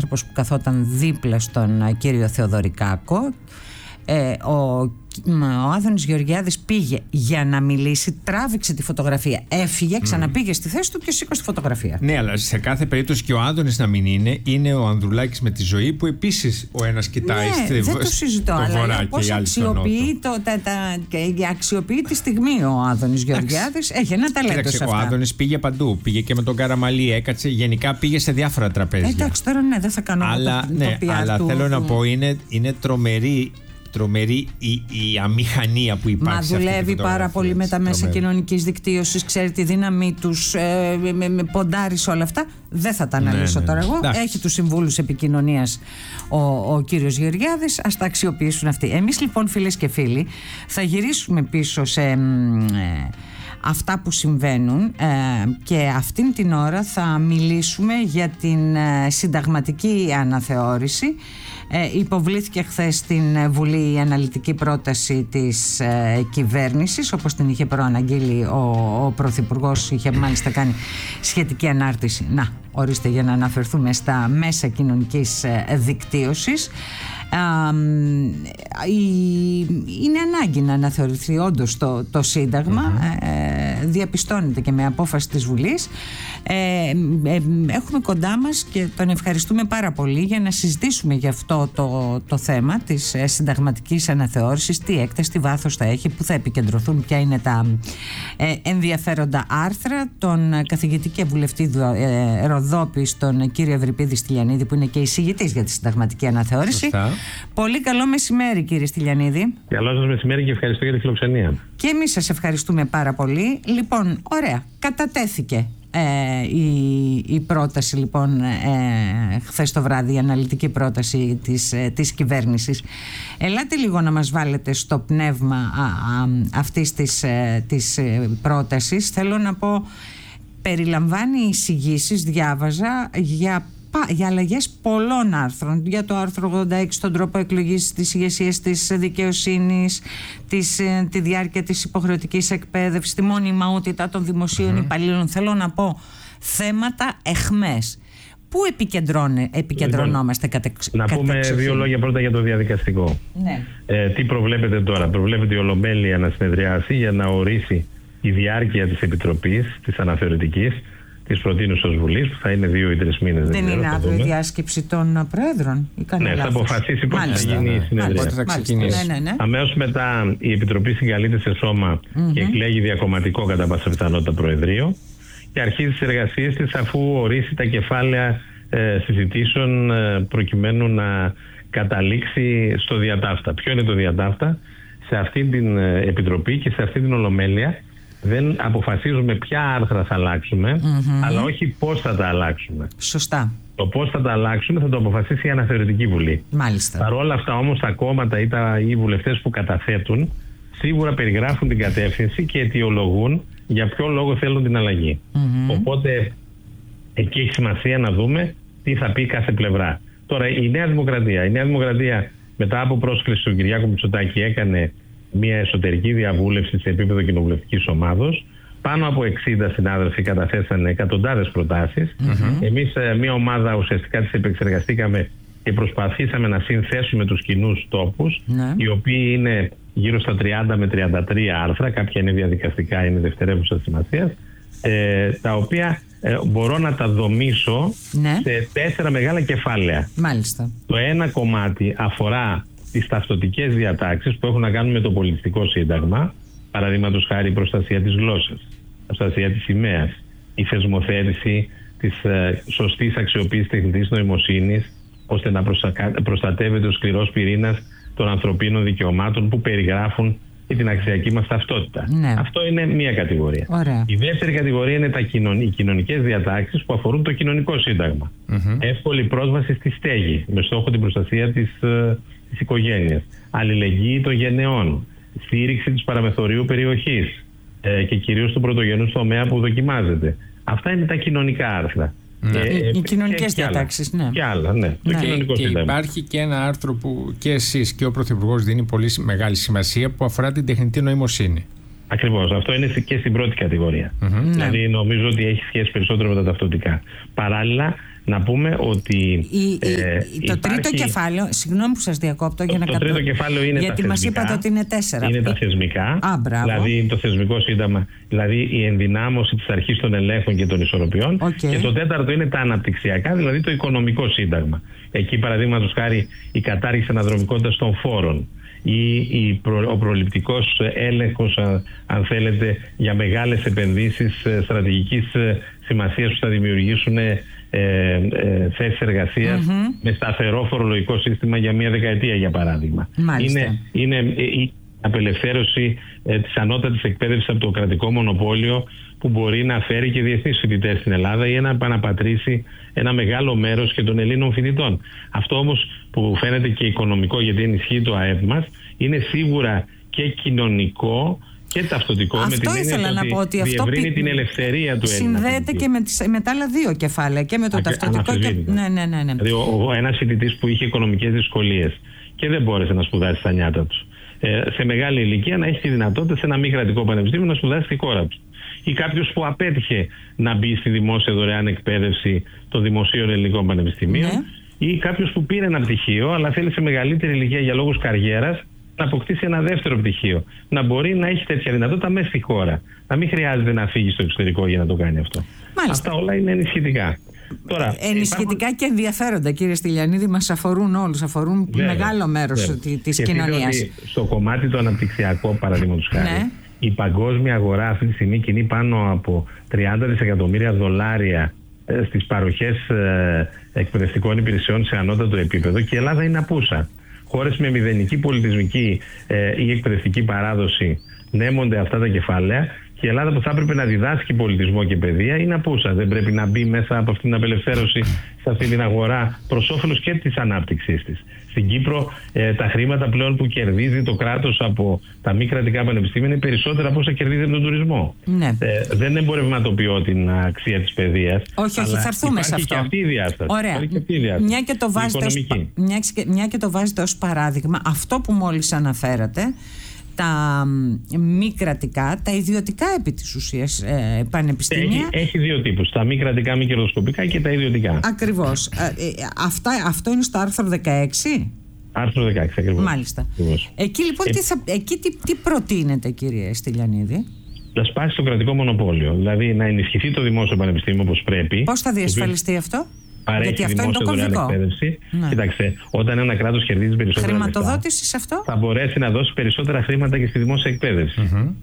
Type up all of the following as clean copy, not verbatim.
άνθρωπος που καθόταν δίπλα στον κύριο Θεοδωρικάκο. Ο Άδωνης Γεωργιάδης πήγε για να μιλήσει, τράβηξε τη φωτογραφία, έφυγε, ξαναπήγε στη θέση του και σήκωσε τη φωτογραφία. Ναι, αλλά σε κάθε περίπτωση και ο Άδωνης να μην είναι ο Ανδρουλάκης με τη ζωή, που επίσης ο ένας κοιτάει δεν το συζητώ, αλλά πώς αξιοποιεί τη στιγμή ο Άδωνης Γεωργιάδης. Έχει ένα ταλέντο σε αυτά. Ο Άδωνης πήγε παντού, πήγε και με τον Καραμαλή, έκατσε, γενικά πήγε σε διάφορα τραπέζια. Εντάξει, τώρα ναι, δεν θα κάνω αλλά θέλω να πω, είναι τρομερή η αμηχανία που υπάρχει. Μα δουλεύει πάρα πολύ με τα μέσα κοινωνικής δικτύωσης, ξέρει τη δύναμή τους, ποντάρει σε όλα αυτά. Δεν θα τα αναλύσω τώρα εγώ. Έχει τους συμβούλους επικοινωνίας ο κύριος Γεωργιάδης, ας τα αξιοποιήσουν αυτοί. Εμείς λοιπόν, φίλες και φίλοι, θα γυρίσουμε πίσω σε αυτά που συμβαίνουν και αυτήν την ώρα θα μιλήσουμε για την συνταγματική αναθεώρηση. Υποβλήθηκε χθες στην Βουλή η αναλυτική πρόταση της κυβέρνησης, όπως την είχε προαναγγείλει ο Πρωθυπουργός, είχε μάλιστα κάνει σχετική ανάρτηση. Να, ορίστε, για να αναφερθούμε στα μέσα κοινωνικής δικτύωσης. Είναι ανάγκη να αναθεωρηθεί όντως το Σύνταγμα. Διαπιστώνεται και με απόφαση της Βουλής. Έχουμε κοντά μας και τον ευχαριστούμε πάρα πολύ για να συζητήσουμε για αυτό το θέμα της συνταγματικής αναθεώρησης, τι έκταση, τι βάθος θα έχει, που θα επικεντρωθούν, ποια είναι τα ενδιαφέροντα άρθρα. Τον καθηγητή και βουλευτή Ροδόπης, τον κύριο Ευρυπίδη Στυλιανίδη, που είναι και εισηγητής για τη συνταγματική αναθεώρηση. Σωστά. Πολύ καλό μεσημέρι, κύριε Στυλιανίδη. Καλό σας μεσημέρι και ευχαριστώ για τη φιλοξενία. Και εμείς σας ευχαριστούμε πάρα πολύ. Λοιπόν, ωραία, κατατέθηκε η πρόταση λοιπόν χθες το βράδυ, η αναλυτική πρόταση της κυβέρνησης. Ελάτε λίγο να μας βάλετε στο πνεύμα αυτής της πρότασης. Θέλω να πω, περιλαμβάνει εισηγήσεις, διάβαζα, για αλλαγές πολλών άρθρων, για το άρθρο 86, τον τρόπο εκλογής της ηγεσίας της δικαιοσύνης, τη διάρκεια της υποχρεωτικής εκπαίδευσης, τη μόνιμαότητα των δημοσίων υπαλλήλων. Θέλω να πω, θέματα εχμές. Πού επικεντρωνόμαστε να πούμε δύο λόγια πρώτα για το διαδικαστικό. Ναι. Τι προβλέπετε τώρα? Προβλέπετε η Ολομέλεια να συνεδριάσει για να ορίσει η διάρκεια της Επιτροπής, της αναθεωρητικής, της προτείνουσας Βουλής, που θα είναι 2 ή 3 μήνες. Δεν είναι αύριο η διάσκεψη των Προέδρων? Ναι, θα αποφασίσει πώς θα γίνει η συνεδρία. Ναι. Αμέσως μετά η Επιτροπή συγκαλείται σε σώμα και εκλέγει διακομματικό κατά πάσα πιθανότητα Προεδρείο και αρχίζει τις εργασίες της αφού ορίσει τα κεφάλαια συζητήσεων προκειμένου να καταλήξει στο διατάφτα. Ποιο είναι το διατάφτα? Σε αυτή την Επιτροπή και σε αυτή την Ολομέλεια δεν αποφασίζουμε ποια άρθρα θα αλλάξουμε, αλλά όχι πώς θα τα αλλάξουμε. Σωστά. Το πώς θα τα αλλάξουμε θα το αποφασίσει η Αναθεωρητική Βουλή. Μάλιστα. Παρ' όλα αυτά όμως τα κόμματα ή οι βουλευτές που καταθέτουν σίγουρα περιγράφουν την κατεύθυνση και αιτιολογούν για ποιο λόγο θέλουν την αλλαγή. Οπότε εκεί έχει σημασία να δούμε τι θα πει κάθε πλευρά. Τώρα η Νέα Δημοκρατία μετά από πρόσκληση του Κυριάκου Μητσοτάκη έκανε μια εσωτερική διαβούλευση σε επίπεδο κοινοβουλευτικής ομάδος. Πάνω από 60 συνάδελφοι καταθέσανε εκατοντάδες προτάσεις. Εμείς μια ομάδα ουσιαστικά τις επεξεργαστήκαμε και προσπαθήσαμε να συνθέσουμε τους κοινούς τόπους, οι οποίοι είναι γύρω στα 30 με 33 άρθρα, κάποια είναι διαδικαστικά, είναι δευτερεύουσα σημασίας, τα οποία μπορώ να τα δομήσω σε 4 μεγάλα κεφάλαια. Μάλιστα. Το ένα κομμάτι αφορά τις ταυτοτικές διατάξεις που έχουν να κάνουν με το πολιτιστικό σύνταγμα, παραδείγματος χάρη η προστασία της γλώσσας, προστασία της σημαίας, η θεσμοθέτηση της σωστής αξιοποίησης τεχνητής νοημοσύνης, ώστε να προστατεύεται ο σκληρός πυρήνας των ανθρωπίνων δικαιωμάτων που περιγράφουν και την αξιακή μας ταυτότητα. Ναι. Αυτό είναι μία κατηγορία. Ωραία. Η δεύτερη κατηγορία είναι οι κοινωνικές διατάξεις που αφορούν το κοινωνικό σύνταγμα. Εύκολη πρόσβαση στη στέγη με στόχο την προστασία της οικογένειας, αλληλεγγύη των γενεών, στήριξη της παραμεθορίου περιοχής και κυρίως του πρωτογενούς τομέα που δοκιμάζεται. Αυτά είναι τα κοινωνικά άρθρα. Οι κοινωνικές διατάξεις, ναι. Και άλλα, ναι. Το κοινωνικό σύνταγμα. Υπάρχει και ένα άρθρο που και εσείς και ο Πρωθυπουργός δίνει πολύ μεγάλη σημασία, που αφορά την τεχνητή νοημοσύνη. Ακριβώς. Αυτό είναι και στην πρώτη κατηγορία. Δηλαδή νομίζω ότι έχει σχέση περισσότερο με τα ταυτοτικά. Παράλληλα, Να πούμε ότι το τρίτο κεφάλαιο, συγγνώμη που σας διακόπτω για να το τρίτο κεφάλαιο είναι γιατί μας είπατε ότι είναι 4. Είναι τα θεσμικά, δηλαδή το θεσμικό σύνταγμα, δηλαδή η ενδυνάμωση της αρχής των ελέγχων και των ισορροπιών. Και το τέταρτο είναι τα αναπτυξιακά, δηλαδή το οικονομικό σύνταγμα. Εκεί παραδείγματος χάρη η κατάργηση αναδρομικότητας των φόρων ή ο προληπτικός έλεγχος, αν θέλετε, για μεγάλες επενδύσεις στρατηγικής σημασίας που θα δημιουργήσουν θέσεις εργασίας με σταθερό φορολογικό σύστημα για μια δεκαετία, για παράδειγμα. Είναι η απελευθέρωση της ανώτατης εκπαίδευσης από το κρατικό μονοπόλιο, που μπορεί να φέρει και διεθνείς φοιτητές στην Ελλάδα ή να επαναπατρίσει ένα μεγάλο μέρος και των Ελλήνων φοιτητών. Αυτό όμως που φαίνεται και οικονομικό, γιατί ενισχύει το ΑΕΠ μας, είναι σίγουρα και κοινωνικό και ταυτοτικό. Αυτό ήθελα να πω, ότι αυτό διευρύνει την ελευθερία του Έλληνα. Συνδέεται και με τα άλλα δύο κεφάλαια, και με το ταυτοτικό και... Ναι. Δηλαδή ένας φοιτητής που είχε οικονομικές δυσκολίες και δεν μπόρεσε να σπουδάσει στα νιάτα του, σε μεγάλη ηλικία να έχει τη δυνατότητα σε ένα μη κρατικό πανεπιστήμιο να σπουδάσει στη χώρα του. Ή κάποιος που απέτυχε να μπει στη δημόσια δωρεάν εκπαίδευση των δημοσίων ελληνικών πανεπιστημίων, ή κάποιος που πήρε ένα πτυχίο αλλά θέλει σε μεγαλύτερη ηλικία για λόγους καριέρας να αποκτήσει ένα δεύτερο πτυχίο. Να μπορεί να έχει τέτοια δυνατότητα μέσα στη χώρα. Να μην χρειάζεται να φύγει στο εξωτερικό για να το κάνει αυτό. Μάλιστα. Αυτά όλα είναι ενισχυτικά. Τώρα, ενισχυτικά και ενδιαφέροντα, κύριε Στυλιανίδη, μας αφορούν όλους, αφορούν μεγάλο μέρος της κοινωνίας. Στο κομμάτι το αναπτυξιακό, παραδείγματος χάρη, η παγκόσμια αγορά αυτή τη στιγμή κινεί πάνω από $30 δισεκατομμύρια στις παροχές εκπαιδευτικών υπηρεσιών σε ανώτατο επίπεδο, και η Ελλάδα είναι απούσα. Χώρες με μηδενική πολιτισμική ή εκπαιδευτική παράδοση νέμονται αυτά τα κεφάλαια, και η Ελλάδα, που θα έπρεπε να διδάσκει πολιτισμό και παιδεία, είναι απούσα. Δεν πρέπει να μπει μέσα από αυτήν την απελευθέρωση σε αυτή την αγορά προς όφελος και της ανάπτυξής της. Στην Κύπρο τα χρήματα πλέον που κερδίζει το κράτος από τα μη κρατικά πανεπιστήμια είναι περισσότερα από όσα κερδίζει από τον τουρισμό. Δεν εμπορευματοποιώ την αξία της παιδείας. Όχι, θα έρθουμε σε αυτό. Και αυτή η διάσταση. Ωραία. Μια και το βάζετε ως παράδειγμα, αυτό που μόλις αναφέρατε, τα μη κρατικά, τα ιδιωτικά επί της ουσίας πανεπιστήμια. Έχει δύο τύπους, τα μη κρατικά, μη κερδοσκοπικά και τα ιδιωτικά. Ακριβώς. Αυτό είναι στο άρθρο 16. Άρθρο 16, ακριβώς. Μάλιστα. Ακριβώς. Εκεί λοιπόν τι προτείνεται, κύριε Στυλιανίδη? Να σπάσει το κρατικό μονοπόλιο, δηλαδή να ενισχυθεί το δημόσιο πανεπιστήμιο όπως πρέπει. Πώς θα διασφαλιστεί αυτό? Γιατί αυτό είναι το κομβικό. Κοιτάξτε, όταν ένα κράτος κερδίζει περισσότερα χρηματοδότηση σε αυτό, θα μπορέσει να δώσει περισσότερα χρήματα και στη δημόσια εκπαίδευση.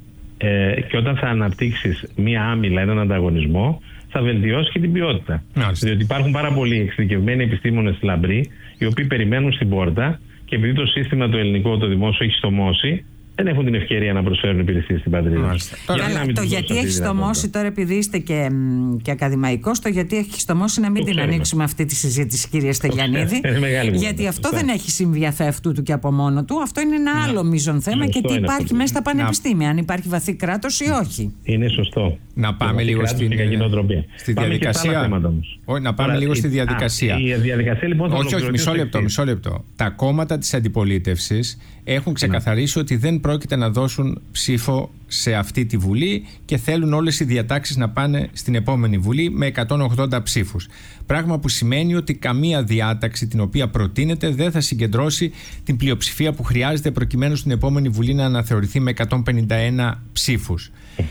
Και όταν θα αναπτύξεις μία άμυλα, έναν ανταγωνισμό, θα βελτιώσει και την ποιότητα. Διότι υπάρχουν πάρα πολλοί εξειδικευμένοι επιστήμονες λαμπροί, οι οποίοι περιμένουν στην πόρτα, και επειδή το σύστημα το ελληνικό, το δημόσιο, έχει στομώσει, δεν έχουν την ευκαιρία να προσφέρουν υπηρεσίες στην πατρίδα. Το γιατί έχει στομώσει τώρα, επειδή είστε και ακαδημαϊκός, το γιατί έχει στομώσει να μην την ανοίξουμε αυτή τη συζήτηση, κύριε Στυλιανίδη. Γιατί αυτό δεν έχει συμβεί αυτού του και από μόνο του. Αυτό είναι ένα άλλο μείζον θέμα, και τι υπάρχει μέσα στα πανεπιστήμια, αν υπάρχει βαθύ κράτος ή όχι. Είναι σωστό. Να πάμε λίγο στη διαδικασία. Να πάμε λίγο στη διαδικασία. Η διαδικασία λοιπόν θα όχι, μισό λεπτό. Τα κόμματα της αντιπολίτευσης έχουν ξεκαθαρίσει ότι δεν πρόκειται να δώσουν ψήφο σε αυτή τη Βουλή και θέλουν όλες οι διατάξεις να πάνε στην επόμενη Βουλή με 180 ψήφους. Πράγμα που σημαίνει ότι καμία διάταξη την οποία προτείνεται δεν θα συγκεντρώσει την πλειοψηφία που χρειάζεται προκειμένου στην επόμενη Βουλή να αναθεωρηθεί με 151 ψήφους.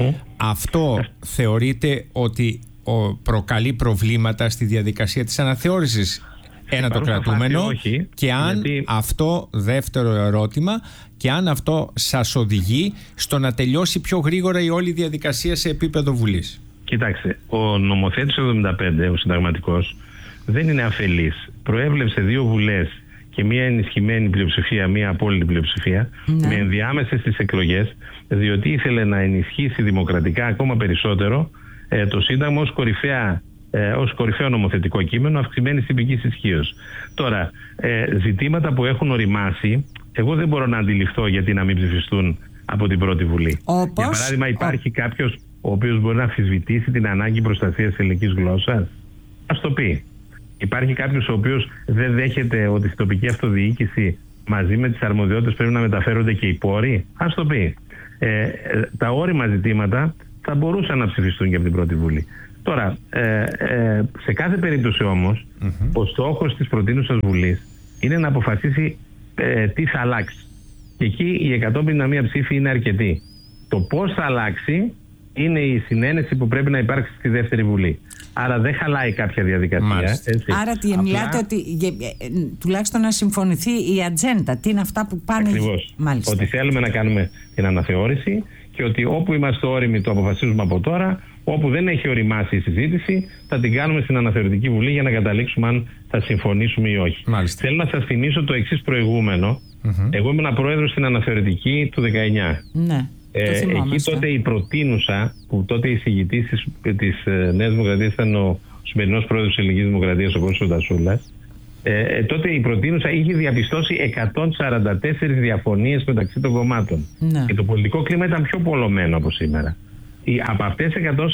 Αυτό θεωρείται ότι προκαλεί προβλήματα στη διαδικασία της αναθεώρησης? Ένα το κρατούμενο. Και αν αυτό, δεύτερο ερώτημα, και αν αυτό σας οδηγεί στο να τελειώσει πιο γρήγορα η όλη διαδικασία σε επίπεδο Βουλής. Κοιτάξτε, ο νομοθέτης 75, ο συνταγματικός, δεν είναι αφελής. Προέβλεψε 2 βουλές και μία ενισχυμένη πλειοψηφία, μία απόλυτη πλειοψηφία, με ενδιάμεσες στις εκλογές, διότι ήθελε να ενισχύσει δημοκρατικά ακόμα περισσότερο το Σύνταγμα ως κορυφαίο νομοθετικό κείμενο αυξημένης τυπικής ισχύως. Τώρα, ζητήματα που έχουν οριμάσει, εγώ δεν μπορώ να αντιληφθώ γιατί να μην ψηφιστούν από την πρώτη Βουλή. Για παράδειγμα, υπάρχει κάποιος ο οποίος μπορεί να αμφισβητήσει την ανάγκη προστασίας της ελληνικής γλώσσας? Ας το πει. Υπάρχει κάποιος ο οποίος δεν δέχεται ότι στην τοπική αυτοδιοίκηση μαζί με τις αρμοδιότητες πρέπει να μεταφέρονται και οι πόροι? Ας το πει. Τα όριμα ζητήματα θα μπορούσαν να ψηφιστούν και από την πρώτη Βουλή. Τώρα, σε κάθε περίπτωση όμως, ο στόχος της προτείνουσας Βουλής είναι να αποφασίσει τι θα αλλάξει. Και εκεί οι 151 ψήφοι είναι αρκετοί. Το πώς θα αλλάξει είναι η συνένεση που πρέπει να υπάρξει στη δεύτερη Βουλή. Άρα δεν χαλάει κάποια διαδικασία. Άρα μιλάτε ότι τουλάχιστον να συμφωνηθεί η ατζέντα. Τι είναι αυτά που πάνε. Ακριβώς. Ότι θέλουμε να κάνουμε την αναθεώρηση και ότι όπου είμαστε όριμοι το αποφασίζουμε από τώρα. Όπου δεν έχει οριμάσει η συζήτηση, θα την κάνουμε στην Αναθεωρητική Βουλή για να καταλήξουμε αν θα συμφωνήσουμε ή όχι. Μάλιστα. Θέλω να σας θυμίσω το εξής προηγούμενο. Εγώ ήμουν πρόεδρος στην Αναθεωρητική του 19. Ναι. Εκεί τότε η προτείνουσα, που τότε η εισηγητής της Νέας Δημοκρατίας ήταν ο σημερινός πρόεδρος της Ελληνικής Δημοκρατίας, ο Κώστας Τασούλας, τότε η προτείνουσα είχε διαπιστώσει 144 διαφωνίες μεταξύ των κομμάτων. Ναι. Και το πολιτικό κλίμα ήταν πιο πολλωμένο από σήμερα. Από αυτές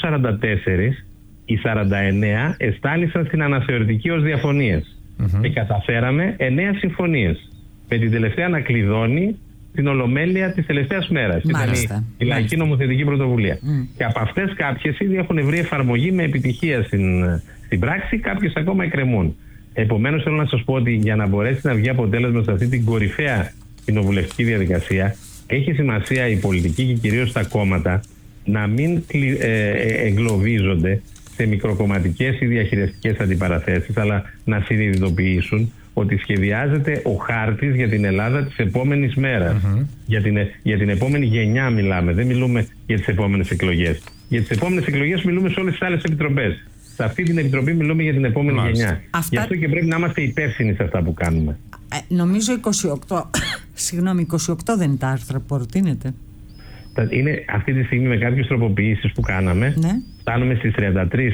144, οι 49 εστάλησαν στην Αναθεωρητική ως διαφωνίες. Και καταφέραμε 9 συμφωνίες. Με την τελευταία να κλειδώνει την ολομέλεια της τελευταίας μέρας. Ήταν η Λαϊκή Νομοθετική Πρωτοβουλία. Και από αυτές κάποιες ήδη έχουν βρει εφαρμογή με επιτυχία στην πράξη, κάποιες ακόμα εκκρεμούν. Επομένως, θέλω να σας πω ότι για να μπορέσει να βγει αποτέλεσμα σε αυτή την κορυφαία κοινοβουλευτική διαδικασία, έχει σημασία η πολιτική και κυρίως τα κόμματα να μην εγκλωβίζονται σε μικροκομματικές ή διαχειριστικές αντιπαραθέσεις, αλλά να συνειδητοποιήσουν ότι σχεδιάζεται ο χάρτης για την Ελλάδα της επόμενης μέρας. Για την επόμενη γενιά μιλάμε, δεν μιλούμε για τις επόμενες εκλογές. Για τις επόμενες εκλογές μιλούμε σε όλες τις άλλες επιτροπές. Σε αυτή την επιτροπή μιλούμε για την επόμενη γενιά. Γι' αυτό και πρέπει να είμαστε υπεύθυνοι σε αυτά που κάνουμε. Νομίζω 28, συγγνώμη, 28 δεν είναι τα άρθρα που προτείνεται. Είναι αυτή τη στιγμή με κάποιες τροποποιήσεις που κάναμε. Ναι. Φτάνουμε στις 33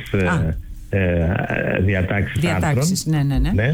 διατάξεις. Ναι.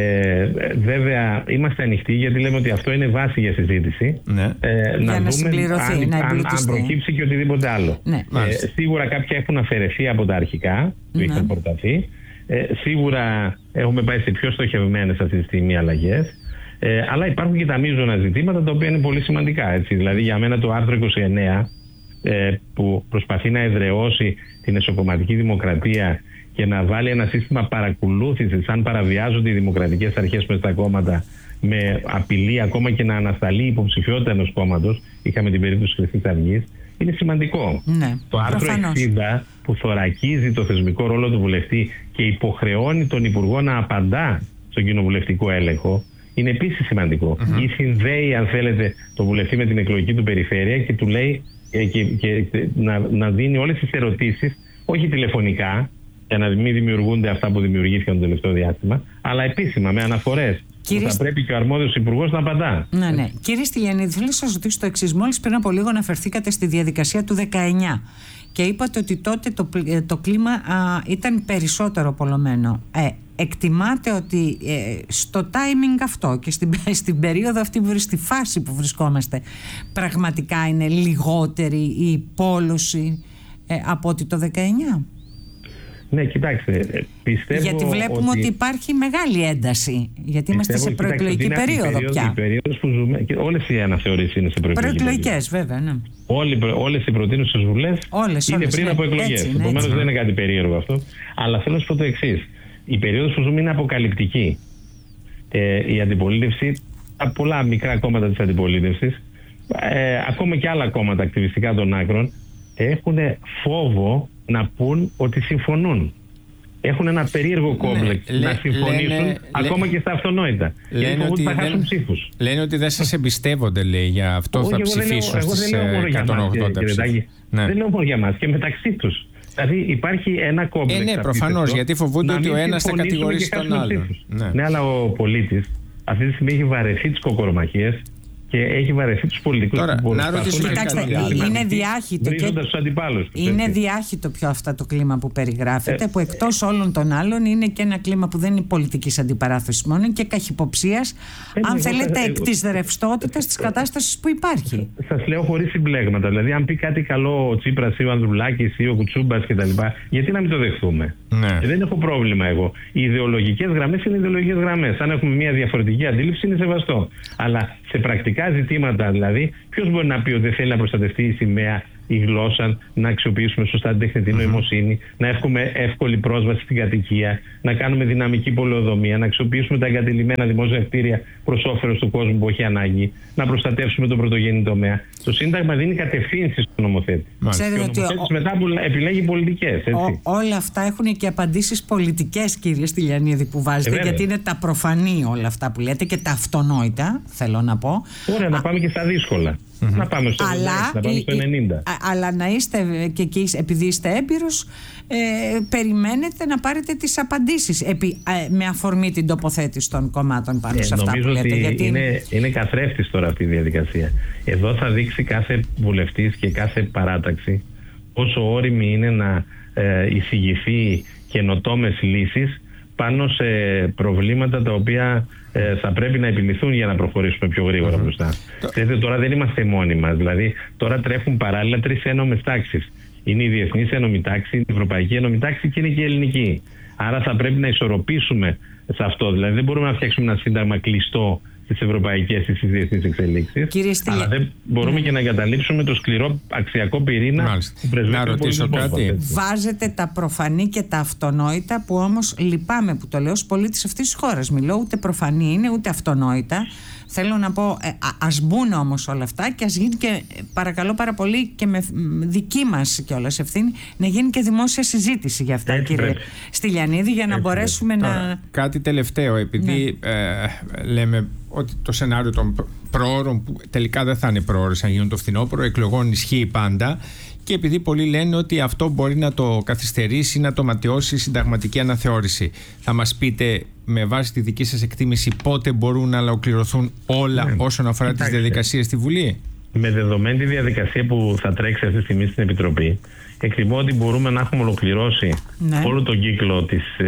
Βέβαια είμαστε ανοιχτοί, γιατί λέμε ότι αυτό είναι βάση για συζήτηση. Ναι. Να δούμε αν προκύψει και οτιδήποτε άλλο. Ναι. Σίγουρα κάποια έχουν αφαιρεθεί από τα αρχικά που είχαν προταθεί. Σίγουρα έχουμε πάει σε πιο στοχευμένες αυτή τη στιγμή αλλαγές. Αλλά υπάρχουν και τα μείζωνα ζητήματα τα οποία είναι πολύ σημαντικά. Έτσι. Δηλαδή για μένα το άρθρο 29 που προσπαθεί να εδραιώσει την εσωκομματική δημοκρατία και να βάλει ένα σύστημα παρακολούθησης αν παραβιάζονται οι δημοκρατικές αρχές μες στα κόμματα, με απειλή ακόμα και να ανασταλεί η υποψηφιότητα ενός κόμματος, είχαμε την περίπτωση της Χρυσής Αυγής, είναι σημαντικό. Ναι, το άρθρο 60 που θωρακίζει το θεσμικό ρόλο του βουλευτή και υποχρεώνει τον Υπουργό να απαντά στον κοινοβουλευτικό έλεγχο, είναι επίσης σημαντικό. Ή συνδέει, αν θέλετε, το βουλευτή με την εκλογική του περιφέρεια και του λέει και να δίνει όλες τις ερωτήσεις, όχι τηλεφωνικά, για να μην δημιουργούνται αυτά που δημιουργήθηκαν το τελευταίο διάστημα, αλλά επίσημα, με αναφορές. Θα πρέπει και ο αρμόδιος υπουργός να απαντά. Ναι. Κύριε Στυλιανίδη, θέλω να σας ρωτήσω το εξής. Μόλις πριν από λίγο αναφερθήκατε στη διαδικασία του 19 και είπατε ότι τότε το κλίμα ήταν περισσότερο πολλωμένο. Εκτιμάτε ότι στο timing αυτό και στην περίοδο αυτή, στη φάση που βρισκόμαστε, πραγματικά είναι λιγότερη η πόλωση από ότι το 19? Ναι, κοιτάξτε, πιστεύω. Γιατί βλέπουμε ότι υπάρχει μεγάλη ένταση. Γιατί είμαστε σε προεκλογική περίοδο πια. Η περίοδος που ζούμε, και όλες οι αναθεωρήσεις είναι σε προεκλογικές, βέβαια. Ναι. Όλες οι προτείνουσες βουλές είναι πριν από εκλογές. Επομένως δεν είναι κάτι περίεργο αυτό. Αλλά θέλω να σου πω το εξής. Η περίοδος που ζούμε είναι αποκαλυπτική. Η αντιπολίτευση, πολλά μικρά κόμματα της αντιπολίτευσης, ακόμα και άλλα κόμματα ακτιβιστικά των άκρων, έχουν φόβο να πούν ότι συμφωνούν. Έχουν ένα περίεργο κόμπλεξ να συμφωνήσουν ακόμα και στα αυτονόητα. Γιατί φοβούνται θα χάσουν ψήφους. Λένε ότι δεν σας εμπιστεύονται, λέει, για αυτό θα ψηφίσουν στις 180 ψήφους. Δεν λέω μόνο για μας, και μεταξύ τους. Δηλαδή υπάρχει ένα κόμπλεξ. Ναι, προφανώς, γιατί φοβούνται ότι ο ένας θα κατηγορήσει τον άλλον. Ναι, αλλά ο πολίτης αυτή τη στιγμή έχει βαρεθεί τις κοκορομαχίες και έχει βαρεθεί τους πολιτικούς. Τώρα, να ρωτήσω, κοιτάξτε, είναι διάχυτο. Είναι διάχυτο πιο αυτό το κλίμα που περιγράφεται, που εκτός όλων των άλλων είναι και ένα κλίμα που δεν είναι πολιτικής αντιπαράθεσης μόνο, είναι και καχυποψίας, αν θέλετε, εκ της ρευστότητας της κατάστασης που υπάρχει. Σας λέω χωρίς συμπλέγματα. Δηλαδή, αν πει κάτι καλό ο Τσίπρας ή ο Ανδρουλάκης ή ο Κουτσούμπας κτλ., γιατί να μην το δεχθούμε? Ναι. Δεν έχω πρόβλημα εγώ. Οι ιδεολογικές γραμμές είναι ιδεολογικές γραμμές. Αν έχουμε μια διαφορετική αντίληψη, είναι σεβαστό. Αλλά σε πρακτικά ζητήματα, δηλαδή, ποιος μπορεί να πει ότι δεν θέλει να προστατευτεί η σημαία η γλώσσα, να αξιοποιήσουμε σωστά την τεχνητή νοημοσύνη, να έχουμε εύκολη πρόσβαση στην κατοικία, να κάνουμε δυναμική πολεοδομία, να αξιοποιήσουμε τα εγκατειλημμένα δημόσια κτίρια προς όφελος του κόσμου που έχει ανάγκη, να προστατεύσουμε τον πρωτογενή τομέα. Το Σύνταγμα δίνει κατευθύνσεις στον νομοθέτη. Και ο νομοθέτης μετά επιλέγει πολιτικές. Όλα αυτά έχουν και απαντήσεις πολιτικές, κύριε Στυλιανίδη, που βάζετε, γιατί είναι τα προφανή όλα αυτά που λέτε και τα αυτονόητα, θέλω να πω. Ωραία, να πάμε και στα δύσκολα. Να πάμε στο 90, να πάμε στο 90. Αλλά να είστε και εκεί, επειδή είστε έμπειρος, περιμένετε να πάρετε τις απαντήσεις με αφορμή την τοποθέτηση των κομμάτων πάνω σε αυτά που λέτε. Νομίζω ότι είναι καθρέφτης τώρα αυτή η διαδικασία. Εδώ θα δείξει κάθε βουλευτής και κάθε παράταξη πόσο όριμη είναι να εισηγηθεί καινοτόμες λύσεις πάνω σε προβλήματα τα οποία θα πρέπει να επιληθούν για να προχωρήσουμε πιο γρήγορα μπροστά. Ξέρετε, τώρα δεν είμαστε μόνοι μας. Δηλαδή, τώρα τρέχουν παράλληλα 3 ένομες τάξεις. Είναι η διεθνής ένομη τάξη, η ευρωπαϊκή ένομη τάξη και είναι και η ελληνική. Άρα θα πρέπει να ισορροπήσουμε σε αυτό. Δηλαδή, δεν μπορούμε να φτιάξουμε ένα σύνταγμα κλειστό στις ευρωπαϊκές ή στις διεθνείς εξελίξεις. Αλλά δεν μπορούμε και να εγκαταλείψουμε το σκληρό αξιακό πυρήνα που πρεσβεύει. Να ρωτήσω κάτι. Βάζετε τα προφανή και τα αυτονόητα, που όμως λυπάμαι που το λέω ως πολίτης αυτής της χώρας. Μιλώ, ούτε προφανή είναι ούτε αυτονόητα. Θέλω να πω, ας μπουν όμως όλα αυτά και ας γίνει και, παρακαλώ πάρα πολύ, και με δική μας κιόλας ευθύνη, να γίνει και δημόσια συζήτηση για αυτά, κύριε Στυλιανίδη, για να μπορέσουμε να... Κάτι τελευταίο, επειδή λέμε ότι το σενάριο των προώρων, που τελικά δεν θα είναι προώρες αν γίνουν το φθινόπωρο, εκλογών ισχύει πάντα, και επειδή πολλοί λένε ότι αυτό μπορεί να το καθυστερήσει, να το ματιώσει η συνταγματική αναθεώρηση. Θα μας πείτε, με βάση τη δική σας εκτίμηση, πότε μπορούν να ολοκληρωθούν όλα όσον αφορά τις διαδικασίες στη Βουλή? Με δεδομένη τη διαδικασία που θα τρέξει αυτή τη στιγμή στην Επιτροπή, εκτιμώ ότι μπορούμε να έχουμε ολοκληρώσει όλο τον κύκλο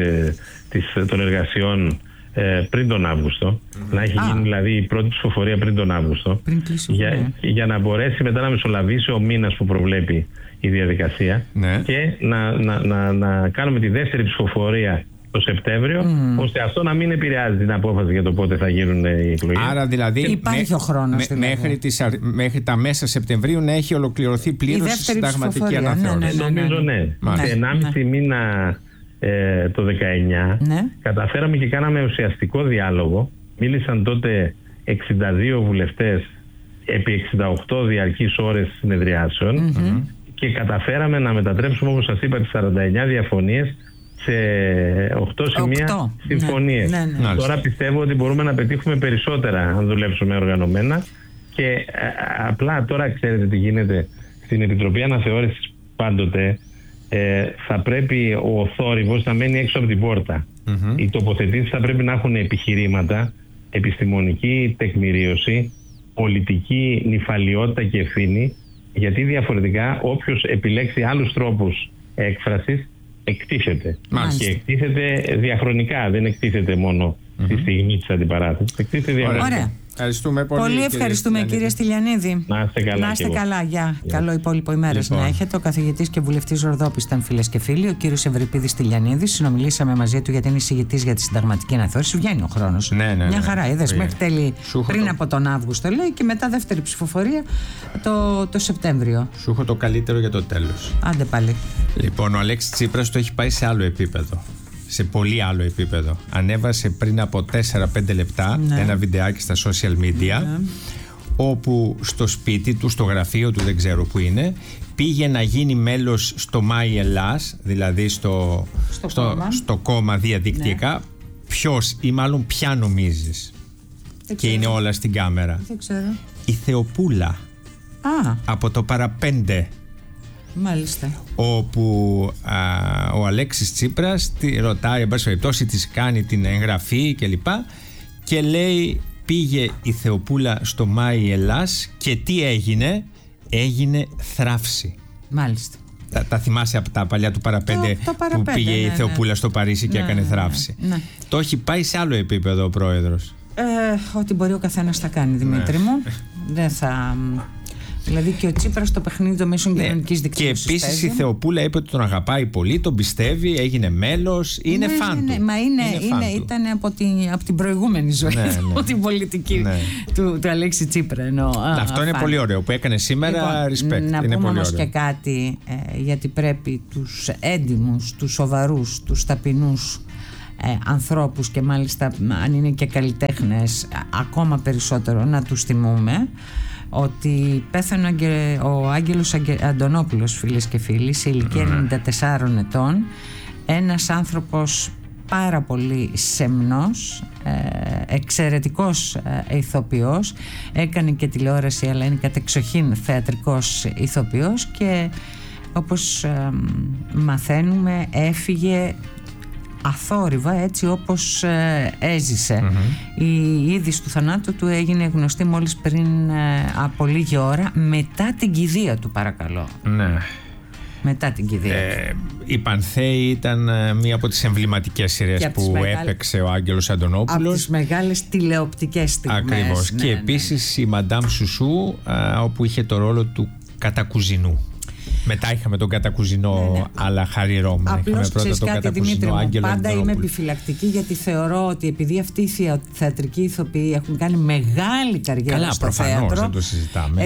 των εργασιών πριν τον Αύγουστο, να έχει γίνει δηλαδή η πρώτη ψηφοφορία πριν τον Αύγουστο, για να μπορέσει μετά να μεσολαβήσει ο μήνας που προβλέπει η διαδικασία και να κάνουμε τη δεύτερη ψηφοφορία το Σεπτέμβριο, ώστε αυτό να μην επηρεάζει την απόφαση για το πότε θα γίνουν οι εκλογές. Άρα δηλαδή υπάρχει ο χρόνος μέχρι τα μέσα Σεπτεμβρίου να έχει ολοκληρωθεί πλήρως η συνταγματική αναθεώρηση. Νομίζω σε 1,5 μήνα το 19 καταφέραμε και κάναμε ουσιαστικό διάλογο. Μίλησαν τότε 62 βουλευτές επί 68 διαρκείς ώρες συνεδριάσεων και καταφέραμε να μετατρέψουμε, όπως σας είπα, τις 49 διαφωνίες σε 8 σημεία συμφωνίες. Τώρα πιστεύω ότι μπορούμε να πετύχουμε περισσότερα αν δουλέψουμε οργανωμένα και απλά τώρα ξέρετε τι γίνεται στην Επιτροπή Αναθεώρησης πάντοτε. Θα πρέπει ο θόρυβος να μένει έξω από την πόρτα. Οι τοποθετήσεις θα πρέπει να έχουν επιχειρήματα, επιστημονική τεκμηρίωση, πολιτική νηφαλιότητα και ευθύνη, γιατί διαφορετικά όποιος επιλέξει άλλους τρόπους έκφρασης εκτίθεται. Και εκτίθεται διαχρονικά, δεν εκτίθεται μόνο στη στιγμή της αντιπαράθεσης. Εκτίθεται διαχρονικά. Ευχαριστούμε πολύ. Πολύ ευχαριστούμε, κύριε Στυλιανίδη. Να είστε καλά. Να είστε καλά. Γεια. Καλό υπόλοιπο ημέρας να έχετε. Ο καθηγητής και βουλευτής Ροδόπης ήταν, φίλες και φίλοι. Ο κύριος Ευρυπίδης Στυλιανίδης. Συνομιλήσαμε μαζί του γιατί είναι εισηγητής για τη συνταγματική αναθεώρηση. Βγαίνει ο χρόνος. Μια χαρά. Είδες μέχρι τέλη πριν από τον Αύγουστο, λέει, και μετά δεύτερη ψηφοφορία το Σεπτέμβριο. Σου έχω το καλύτερο για το τέλος. Άντε πάλι. Λοιπόν, ο Αλέξης Τσίπρας το έχει πάει σε άλλο επίπεδο. Σε πολύ άλλο επίπεδο. Ανέβασε πριν από 4-5 λεπτά ένα βιντεάκι στα social media, όπου στο σπίτι του, στο γραφείο του, δεν ξέρω που είναι, πήγε να γίνει μέλος στο My Ελλάς, δηλαδή στο κόμμα διαδικτυακά. Ποιος ή μάλλον ποια νομίζεις? Και είναι όλα στην κάμερα. Δεν ξέρω. Η Θεοπούλα. Από το Παραπέντε. Μάλιστα. Όπου ο Αλέξης Τσίπρας τη ρωτάει, εν πάση περιπτώσει, της κάνει την εγγραφή κλπ. Και λέει, πήγε η Θεοπούλα στο Μάη Ελλάς και τι έγινε? Έγινε θράψη. Μάλιστα. Τα θυμάσαι από τα παλιά του Παραπέντε που πήγε η Θεοπούλα στο Παρίσι και έκανε θράψη. Το έχει πάει σε άλλο επίπεδο ο πρόεδρος. Ό,τι μπορεί ο καθένας θα κάνει, Δημήτρη μου. Δεν θα Δηλαδή και ο Τσίπρας στο παιχνίδι των μέσων κοινωνικής δικτύωσης. Και επίσης η Θεοπούλα είπε ότι τον αγαπάει πολύ, τον πιστεύει, έγινε μέλος, είναι φαν του. Μα ήταν από την προηγούμενη ζωή, από την πολιτική του Αλέξη Τσίπρα. Αυτό είναι πολύ ωραίο που έκανε σήμερα. Respect. Να πούμε όμως και κάτι, γιατί πρέπει τους έντιμους, τους σοβαρούς, τους ταπεινούς ανθρώπους, και μάλιστα αν είναι και καλλιτέχνες ακόμα περισσότερο, να τους θυμούμε ότι πέθανε ο Άγγελος Αντωνόπουλος, φίλες και φίλοι, σε ηλικία 94 ετών, ένας άνθρωπος πάρα πολύ σεμνός, εξαιρετικός ηθοποιός, έκανε και τηλεόραση αλλά είναι κατεξοχήν θεατρικός ηθοποιός, και όπως μαθαίνουμε έφυγε αθόρυβα, έτσι όπως έζησε. Η είδηση του θανάτου του έγινε γνωστή μόλις πριν από λίγη ώρα, μετά την κηδεία του, παρακαλώ. Ναι. Μετά την κηδεία του. Η Πανθέη ήταν μία από τις εμβληματικές σειρές που έπαιξε ο Άγγελος Αντωνόπουλος. Από τις μεγάλες τηλεοπτικές στιγμές. Ακριβώς. Και επίσης η Μαντάμ Σουσού, όπου είχε το ρόλο του κατακουζινού. Μετά είχαμε τον κατακουζινό Αλαχάρη Ρώμη. Απλώς ξέρεις κάτι, Δημήτρη μου, πάντα είμαι επιφυλακτική, γιατί θεωρώ ότι επειδή αυτοί οι θεατρικοί ηθοποιοί έχουν κάνει μεγάλη καριέρα στο θέατρο. Προφανώς δεν το συζητάμε.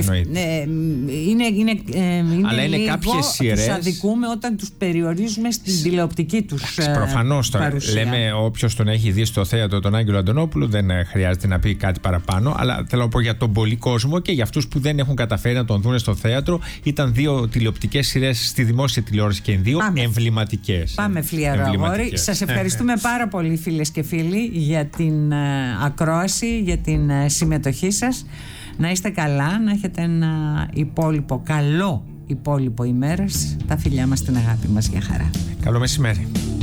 Αλλά είναι κάποιες σειρές. Τους αδικούμε όταν τους περιορίζουμε στην τηλεοπτική τους προφανώς τώρα λέμε, όποιος τον έχει δει στο θέατρο τον Άγγελο Αντωνόπουλο δεν χρειάζεται να πει κάτι παραπάνω. Αλλά θέλω να πω για τον πολύ κόσμο και για αυτούς που δεν έχουν καταφέρει να τον δουν στο θέατρο. Ήταν 2 τηλεοπτικές σειρές στη δημόσια τηλεόραση και 2 εμβληματικές. Πάμε φλιαρό αγόρι. Σας ευχαριστούμε πάρα πολύ, φίλες και φίλοι, για την ακρόαση, για την συμμετοχή σας. Να είστε καλά, να έχετε ένα καλό υπόλοιπο ημέρας. Τα φιλιά μας, την αγάπη μας, για χαρά. Καλό μεσημέρι.